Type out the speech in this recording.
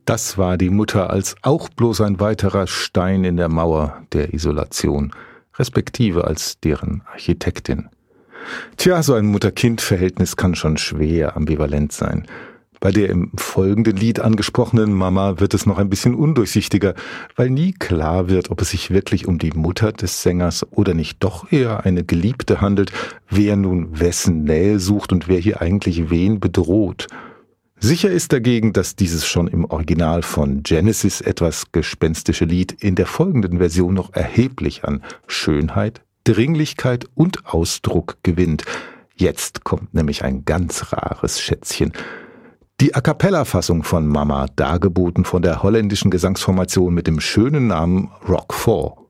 Das war die Mutter als auch bloß ein weiterer Stein in der Mauer der Isolation, respektive als deren Architektin. Tja, so ein Mutter-Kind-Verhältnis kann schon schwer ambivalent sein. Bei der im folgenden Lied angesprochenen Mama wird es noch ein bisschen undurchsichtiger, weil nie klar wird, ob es sich wirklich um die Mutter des Sängers oder nicht doch eher eine Geliebte handelt, wer nun wessen Nähe sucht und wer hier eigentlich wen bedroht. Sicher ist dagegen, dass dieses schon im Original von Genesis etwas gespenstische Lied in der folgenden Version noch erheblich an Schönheit, Dringlichkeit und Ausdruck gewinnt. Jetzt kommt nämlich ein ganz rares Schätzchen. Die A-cappella-Fassung von Mama, dargeboten von der holländischen Gesangsformation mit dem schönen Namen Rock 4.